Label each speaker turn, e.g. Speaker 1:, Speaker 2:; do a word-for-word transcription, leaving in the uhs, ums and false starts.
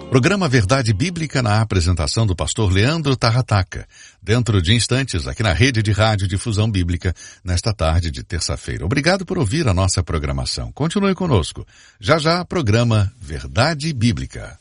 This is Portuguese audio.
Speaker 1: Programa Verdade Bíblica na apresentação do pastor Leandro Tarrataca. Dentro de instantes, aqui na Rede de Rádio Difusão Bíblica, nesta tarde de terça-feira. Obrigado por ouvir a nossa programação. Continue conosco. Já já, programa Verdade Bíblica.